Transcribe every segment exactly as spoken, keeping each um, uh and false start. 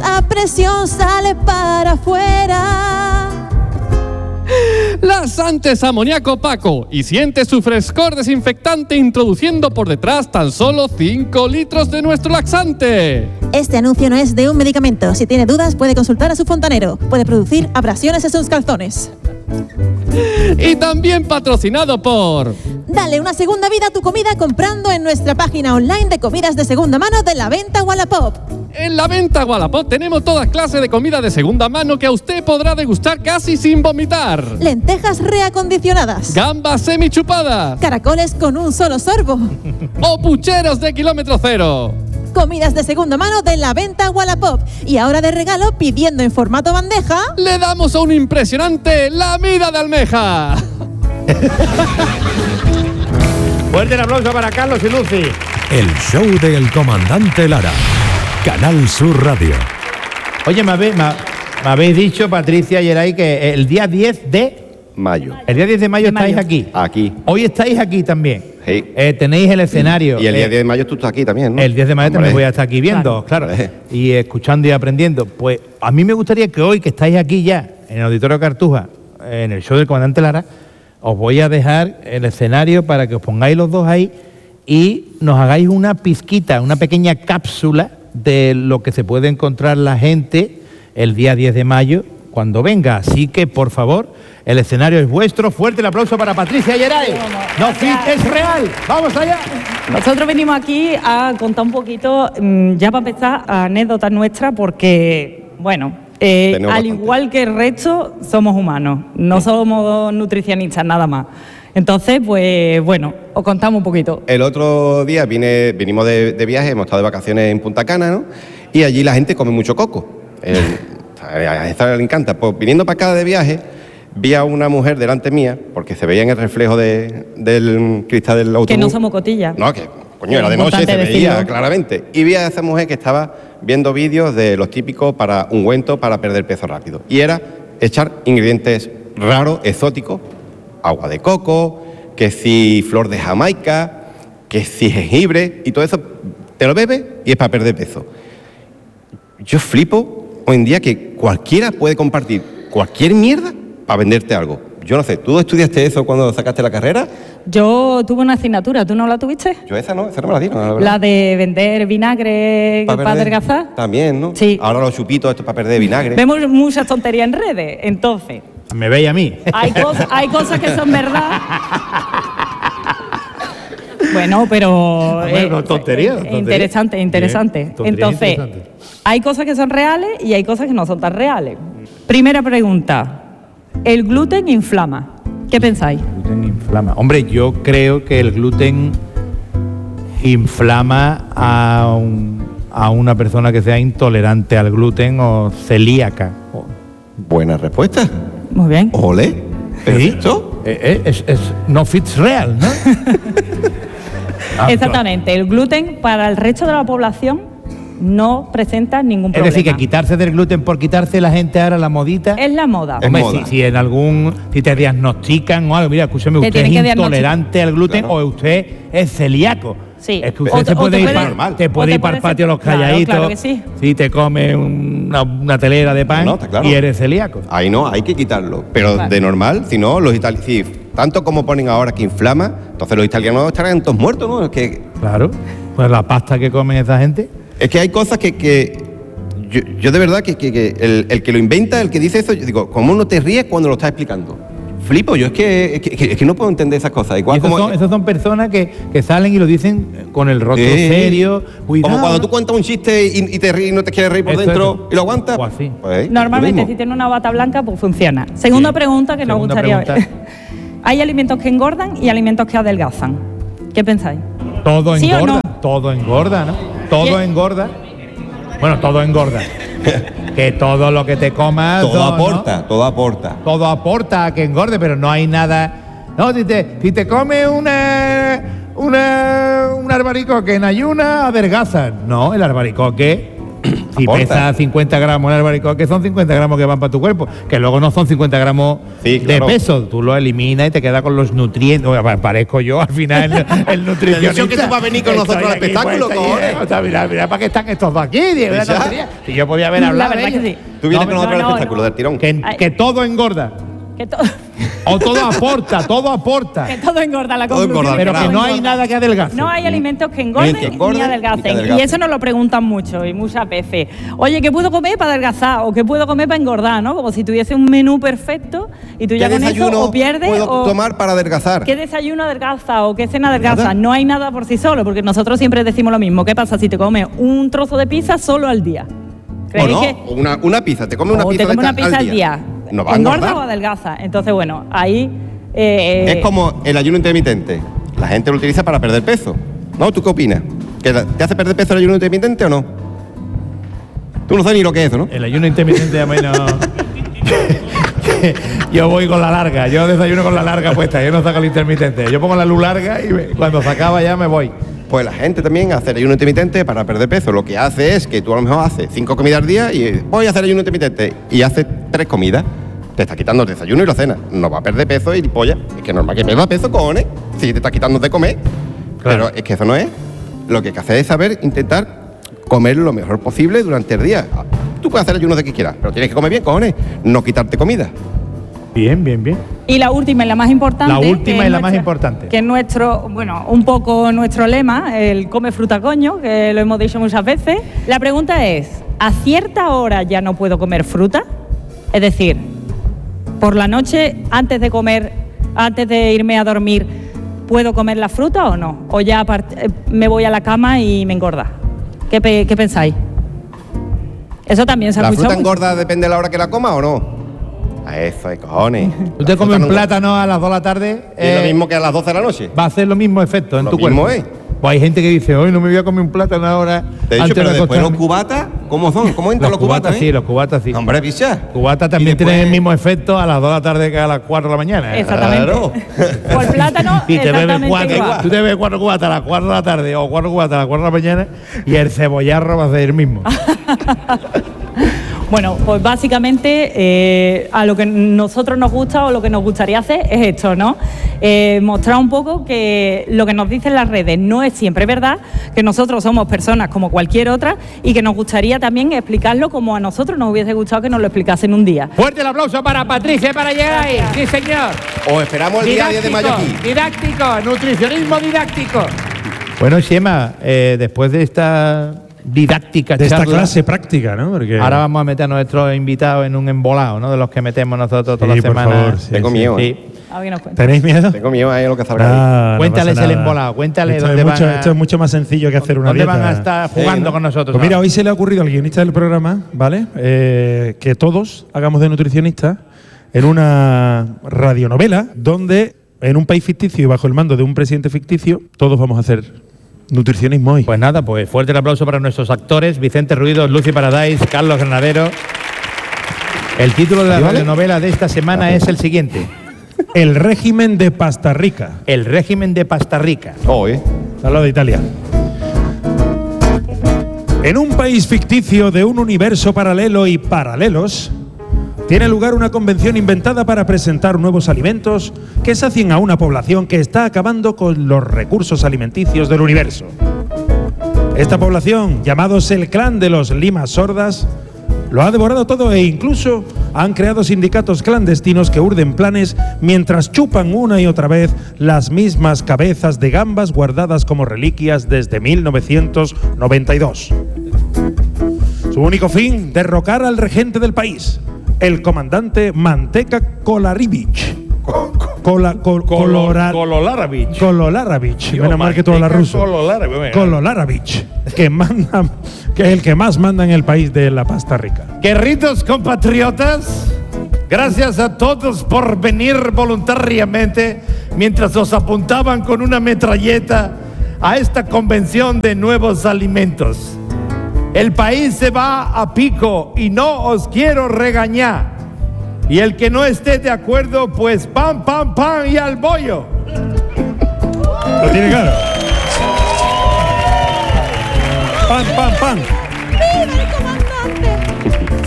a presión sale para afuera. Laxante es amoníaco opaco y siente su frescor desinfectante introduciendo por detrás tan solo cinco litros de nuestro laxante. Este anuncio no es de un medicamento. Si tiene dudas puede consultar a su fontanero. Puede producir abrasiones en sus calzones. Y también patrocinado por... Dale una segunda vida a tu comida comprando en nuestra página online de comidas de segunda mano de La Venta Wallapop. En La Venta Wallapop tenemos toda clase de comida de segunda mano que a usted podrá degustar casi sin vomitar. Lentejas reacondicionadas. Gambas semichupadas. Caracoles con un solo sorbo. O pucheros de kilómetro cero. Comidas de segunda mano de La Venta Wallapop. Y ahora de regalo, pidiendo en formato bandeja, le damos a un impresionante lamida de almeja. Fuerte el aplauso para Carlos y Lucy. El show del comandante Lara. Canal Sur Radio. Oye, me habéis, me, me habéis dicho, Patricia y Yeray, que el día diez de mayo. El día diez de mayo de estáis mayo. aquí. Aquí. Hoy estáis aquí también. Sí. Eh, tenéis el escenario. Y el día eh, diez de mayo tú estás aquí también, ¿no? El diez de mayo Hombre. también voy a estar aquí viendo, claro. claro. Y escuchando y aprendiendo. Pues a mí me gustaría que hoy, que estáis aquí ya, en el Auditorio Cartuja, en el show del comandante Lara, os voy a dejar el escenario para que os pongáis los dos ahí y nos hagáis una pizquita, una pequeña cápsula de lo que se puede encontrar la gente el día diez de mayo cuando venga. Así que, por favor, el escenario es vuestro. Fuerte el aplauso para Patricia Yeray. No fit, es real. ¡Vamos allá! Nosotros venimos aquí a contar un poquito, ya para empezar, anécdotas nuestras, porque, bueno, eh, al bastante. igual que el resto, somos humanos, no somos nutricionistas nada más. Entonces, pues bueno, os contamos un poquito. El otro día vine, vinimos de, de viaje, hemos estado de vacaciones en Punta Cana, ¿no? Y allí la gente come mucho coco. El, a esta le encanta. Pues viniendo para acá de viaje, vi a una mujer delante mía, porque se veía en el reflejo de, del cristal del autobús. Que no somos cotillas. No, que coño, era de noche, se veía claramente. Y vi a esa mujer que estaba viendo vídeos de los típicos para ungüentos para perder peso rápido. Y era echar ingredientes raros, exóticos, agua de coco, que si flor de Jamaica, que si jengibre, y todo eso te lo bebes y es para perder peso. Yo flipo hoy en día que cualquiera puede compartir cualquier mierda para venderte algo. Yo no sé, ¿tú estudiaste eso cuando sacaste la carrera? Yo tuve una asignatura, ¿tú no la tuviste? Yo esa no, esa no me la dieron, la verdad. La de vender vinagre ¿Pa para perder? adelgazar. También, ¿no? Sí. Ahora los chupitos, esto es para perder vinagre. Vemos muchas tonterías en redes, entonces... Me veis a mí. Hay, cos- hay cosas que son verdad. Bueno, pero... Hombre, no, tontería, eh, tontería. Interesante, interesante. Bien, tontería Entonces, interesante. hay cosas que son reales y hay cosas que no son tan reales. Primera pregunta. ¿El gluten inflama? ¿Qué pensáis? Gluten inflama. Hombre, yo creo que el gluten inflama a, un- a una persona que sea intolerante al gluten o celíaca. O- Buena respuesta. Muy bien. Ole. Perfecto. Eh, eh, es, es- no fits real, ¿no? Ah, Exactamente. El gluten para el resto de la población no presenta ningún Es problema. decir, que quitarse del gluten por quitarse la gente ahora la modita. Es la moda. Es Hombre, moda. si, si en algún, si te diagnostican o algo, mira, escúcheme, Te usted es tienen que intolerante al gluten Claro. o usted es celíaco. Sí. Es que O usted te- se o puede te ir, puede- para, normal. te puede o te ir para el puede patio ser- los claro, calladitos. claro que sí. Si te come una, una telera de pan No, está claro. y eres celíaco. Ahí no, hay que quitarlo. Pero Vale. de normal, si no, los italianos, si tanto como ponen ahora que inflama, entonces los italianos estarán todos muertos, ¿no? Es que, Claro. Pues la pasta que comen esa gente. es que hay cosas que, que yo, yo de verdad que, que- que el, el que lo inventa, el que dice eso, yo digo, ¿cómo no te ríes cuando lo estás explicando? Flipo, yo es que, es que, es que no puedo entender esas cosas. Y Igual esos, como, son, esos son personas que, que salen y lo dicen con el rostro Eh, serio. Cuidado. como cuando tú cuentas un chiste y, y te ríes y no te quieres reír por Eso, dentro eso. y lo aguantas. O así. Pues, Normalmente, lo si mismo. tiene una bata blanca, pues funciona. Segunda Bien. pregunta que nos Segunda gustaría pregunta. ver. Hay alimentos que engordan y alimentos que adelgazan. ¿Qué pensáis? Todo ¿Sí o engorda, no? todo engorda, ¿no? Todo ¿Quién? engorda. Bueno, todo engorda. Que todo lo que te comas. Todo ¿no? aporta, todo aporta. Todo aporta a que engorde, pero no hay nada. No, si te, si te comes una, una, un albaricoque en ayuna, adelgazas. No, el albaricoque Si aporta. pesa cincuenta gramos el albaricoque, que son cincuenta gramos que van para tu cuerpo, que luego no son cincuenta gramos Sí, claro. de peso. Tú lo eliminas y te quedas con los nutrientes. Oye, pa- parezco yo al final el, el nutricionista. Atención que tú vas a venir con nosotros Estoy al aquí, espectáculo, pues, cojones. estoy- o sea, mira, mira para qué están estos dos aquí, Diego, una ¿Ya? tontería. Si yo podía haber La hablado de verdad que ellos. sí. Tú vienes No, con nosotros no, al no, espectáculo no. del tirón. Que, Ay. que todo engorda. Que, to- O todo aporta, todo aporta. que todo engorda la Todo conclusión. engorda, es Pero todo que no hay engorda. nada que adelgace. No hay alimentos que engorden, Ni que engorden, ni ni adelgacen. que Y adelgacen. eso nos lo preguntan mucho y muchas veces. Oye, ¿qué puedo comer para adelgazar? ¿O qué puedo comer para engordar? ¿No? Como si tuviese un menú perfecto y tú ya ¿Qué con eso desayuno o pierdes puedo o tomar para adelgazar? qué desayuno adelgaza o qué cena adelgaza. Nada. No hay nada por sí solo, porque nosotros siempre decimos lo mismo. ¿Qué pasa si te comes un trozo de pizza solo al día? ¿O ¿Creéis no? que O Una, una pizza, te comes una o pizza, te comes de una esta pizza al día? No va a ¿Engorda engordar. o adelgaza? Entonces, bueno, ahí... eh, Es como el ayuno intermitente. La gente lo utiliza para perder peso. ¿No? ¿Tú qué opinas? ¿Que la- ¿Te hace perder peso el ayuno intermitente o no? Tú no sabes ni lo que es eso, ¿no? El ayuno intermitente a mí no. Yo voy con la larga, yo desayuno con la larga puesta, yo no saco el intermitente. Yo pongo la luz larga y me- cuando se acaba ya me voy. Pues la gente también hace el ayuno intermitente para perder peso. Lo que hace es que tú a lo mejor haces cinco comidas al día y voy a hacer ayuno intermitente y haces tres comidas. Te está quitando el desayuno y la cena. No va a perder peso y polla. Es que es normal que pierda peso, cojones. Si te está quitando de comer. Claro. Pero es que eso no es. Lo que hay que hacer es saber intentar comer lo mejor posible durante el día. Tú puedes hacer ayuno de que quieras, pero tienes que comer bien, cojones. No quitarte comida. Bien, bien, bien. Y la última y la más importante. La última que y es la más nuestra- importante. Que es nuestro, bueno, un poco nuestro lema, el come fruta coño, que lo hemos dicho muchas veces. La pregunta es, ¿a cierta hora ya no puedo comer fruta? Es decir, por la noche, antes de comer, antes de irme a dormir, ¿puedo comer la fruta o no? ¿O ya apart- eh, me voy a la cama y me engorda? ¿Qué, pe- qué pensáis? Eso también se ha ¿La escuchado fruta mucho. engorda depende de la hora que la coma o no? A eso, eh, cojones. Tú te La comes fruta un no engorda. plátano a las dos de la tarde. Es lo eh, mismo que a las doce de la noche. Va a hacer lo mismo efecto en Lo tu mismo cuerpo. es. Pues hay gente que dice, hoy no me voy a comer un plátano ahora. Te he dicho, antes pero de después los acostarme". cubatas, ¿cómo son? ¿Cómo entran Los los, cubatas? sí, los cubatas sí. Hombre, picha. Cubatas también Y después- tienen el mismo efecto a las dos de la tarde que a las cuatro de la mañana. ¿eh? Exactamente. Claro. Por plátano, Y te bebes exactamente cuatro, igual. tú te bebes cuatro cubatas a las cuatro de la tarde o cuatro cubatas a las cuatro de la mañana y el cebollarro va a ser el mismo. Bueno, pues básicamente eh, a lo que nosotros nos gusta o lo que nos gustaría hacer es esto, ¿no? Eh, mostrar un poco que lo que nos dicen las redes no es siempre verdad, que nosotros somos personas como cualquier otra y que nos gustaría también explicarlo como a nosotros nos hubiese gustado que nos lo explicasen un día. Fuerte el aplauso para Patricia para llegar ahí. Sí, señor. O esperamos el día diez de mayo aquí. didáctico, nutricionismo didáctico. Bueno, Xema, eh, después de esta didáctica De esta charla, clase práctica, ¿no? Porque ahora vamos a meter a nuestros invitados en un embolado, ¿no? De los que metemos nosotros todas Sí, las por semanas. favor, sí, Tengo sí. miedo. Sí. ¿eh? A ver qué nos cuenta. ¿Tenéis miedo? Tengo miedo a lo que salga ahí. Ah, no Cuéntales pasa el nada. embolado, cuéntales esto dónde es van mucho, a- Esto es mucho más sencillo que hacer una ¿Dónde dieta. van a estar jugando Sí, ¿no? con nosotros? Pues mira, ahora? hoy se le ha ocurrido al guionista del programa, ¿vale? Eh, que todos hagamos de nutricionistas en una radionovela donde en un país ficticio y bajo el mando de un presidente ficticio, todos vamos a hacer nutricionismo hoy. Pues nada, pues fuerte el aplauso para nuestros actores, Vicente Ruido, Lucy Paradise, Carlos Granadero. El título de la radionovela de esta semana es el siguiente: El régimen de Pasta Rica. El régimen de Pasta Rica. Oh, ¿eh? Al lado de Italia. En un país ficticio de un universo paralelo y paralelos, tiene lugar una convención inventada para presentar nuevos alimentos que sacien a una población que está acabando con los recursos alimenticios del universo. Esta población, llamados el clan de los limas sordas, lo ha devorado todo e incluso han creado sindicatos clandestinos que urden planes mientras chupan una y otra vez las mismas cabezas de gambas guardadas como reliquias desde mil novecientos noventa y dos. Su único fin, derrocar al regente del país, el comandante Manteca Kolarivich. Cola, col, colora- Kololavich. Kololavich. Menos mal que todo la ruso. Kololavich, que manda, que es el que más manda en el país de la pasta rica. Queridos compatriotas, gracias a todos por venir voluntariamente mientras os apuntaban con una metralleta a esta convención de nuevos alimentos. El país se va a pico y no os quiero regañar. Y el que no esté de acuerdo, pues pam, pam, pam y al bollo. ¿Lo tiene claro? Pan, pan, pan.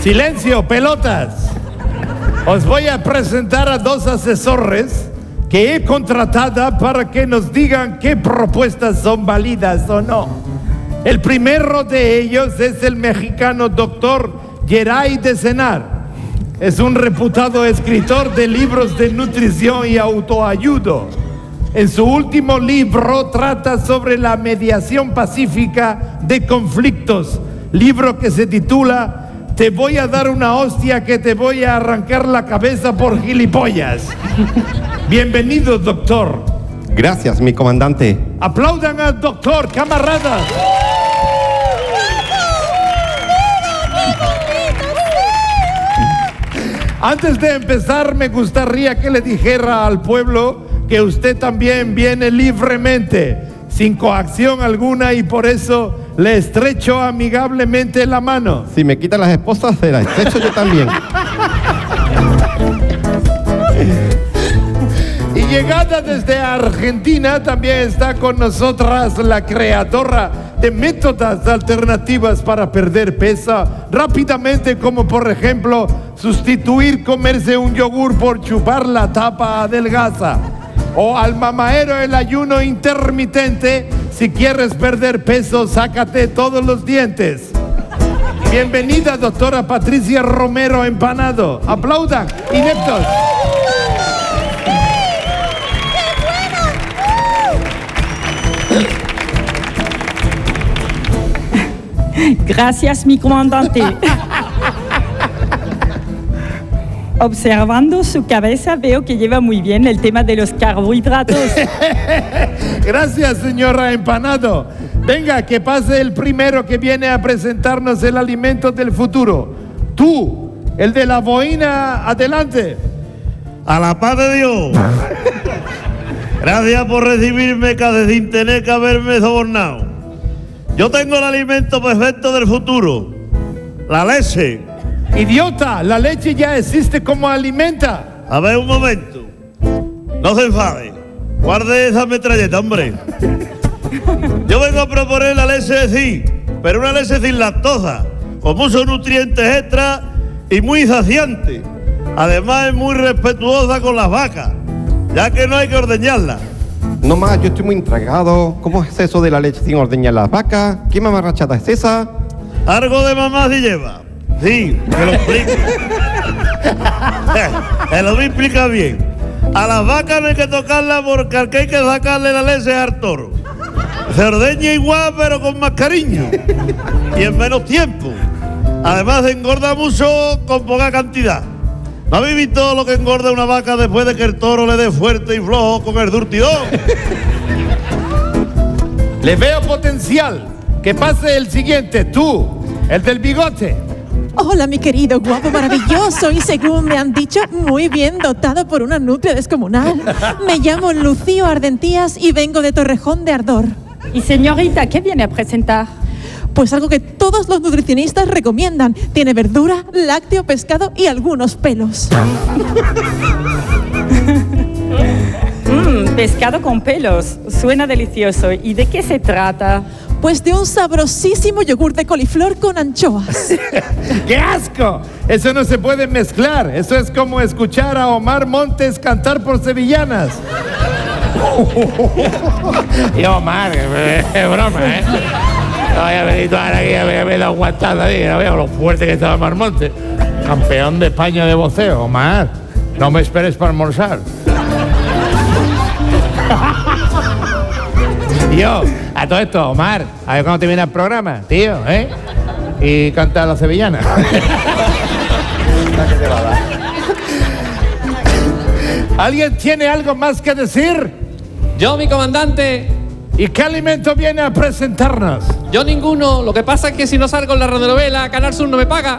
Silencio, pelotas. Os voy a presentar a dos asesores que he contratado para que nos digan qué propuestas son válidas o no. El primero de ellos es el mexicano doctor Geray de Senar. Es un reputado escritor de libros de nutrición y autoayuda. En su último libro trata sobre la mediación pacífica de conflictos, libro que se titula Te voy a dar una hostia que te voy a arrancar la cabeza por gilipollas. Bienvenido, doctor. Gracias, mi comandante. Aplaudan al doctor, camaradas. Antes de empezar, me gustaría que le dijera al pueblo que usted también viene libremente, sin coacción alguna, y por eso le estrecho amigablemente la mano. Si me quitan las esposas, se las estrecho yo también. Y llegada desde Argentina, también está con nosotras la creadora de métodos alternativas para perder peso rápidamente, como por ejemplo sustituir comerse un yogur por chupar la tapa adelgaza, o al mamaero el ayuno intermitente. Si quieres perder peso, sácate todos los dientes. Bienvenida, doctora Patricia Romero Empanado. Aplaudan, ineptos. Gracias, mi comandante. Observando su cabeza veo que lleva muy bien el tema de los carbohidratos. Gracias, señora Empanado. Venga, que pase el primero que viene a presentarnos el alimento del futuro. Tú, el de la boina, adelante. A la paz de Dios. Gracias por recibirme, casi sin tener que haberme sobornado. Yo tengo el alimento perfecto del futuro, la leche. Idiota, la leche ya existe como alimenta. A ver, un momento. No se enfade. Guarde esa metralleta, hombre. Yo vengo a proponer la leche de sí, pero una leche sin lactosa, con muchos nutrientes extra y muy saciante. Además es muy respetuosa con las vacas, ya que no hay que ordeñarlas. No más, yo estoy muy intrigado. ¿Cómo es eso de la leche sin ordeñar las vacas? ¿Qué mamarrachada es esa? Algo de mamá sí lleva. Sí, me lo explico. Me lo voy a explicar bien. A las vacas no hay que tocarlas porque al que hay que sacarle la leche es al toro. Se ordeña igual pero con más cariño y en menos tiempo. Además se engorda mucho con poca cantidad. ¿No habéis visto lo que engorda una vaca después de que el toro le dé fuerte y flojo con el durtidón? Le veo potencial. Que pase el siguiente, tú, el del bigote. Hola, mi querido, guapo, maravilloso y, según me han dicho, muy bien dotado por una nutria descomunal. Me llamo Lucío Ardentías y vengo de Torrejón de Ardor. Y señorita, ¿qué viene a presentar? Pues algo que todos los nutricionistas recomiendan. Tiene verdura, lácteo, pescado y algunos pelos. mm, pescado con pelos. Suena delicioso. ¿Y de qué se trata? Pues de un sabrosísimo yogur de coliflor con anchoas. ¡Qué asco! Eso no se puede mezclar. Eso es como escuchar a Omar Montes cantar por sevillanas. Y Omar, es broma, ¿eh? No voy a venir ahora aquí, me he dado aguantado ahí, no veo lo fuerte que estaba Omar Montes. Campeón de España de voceo, Omar. No me esperes para almorzar. Tío, a todo esto, Omar, a ver cuándo te viene el programa, tío, ¿eh? Y canta la sevillana. ¿Alguien tiene algo más que decir? Yo, mi comandante. ¿Y qué alimento viene a presentarnos? Yo ninguno. Lo que pasa es que si no salgo en la radionovela, Canal Sur no me paga.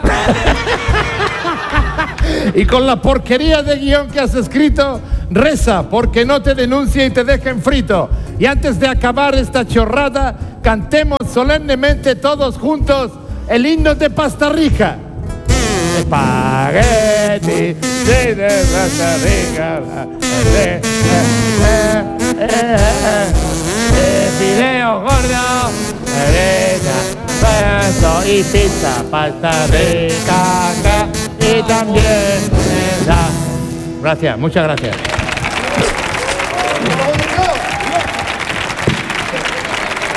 Y con la porquería de guión que has escrito, reza porque no te denuncie y te dejen frito. Y antes de acabar esta chorrada, cantemos solemnemente todos juntos el himno de Pasta Rica. Espagueti, sí, de Pasta Rica, de, de, de, de fideo gordo, arena, pesto y y pizza, pasta de caca y también me da. Gracias, muchas gracias.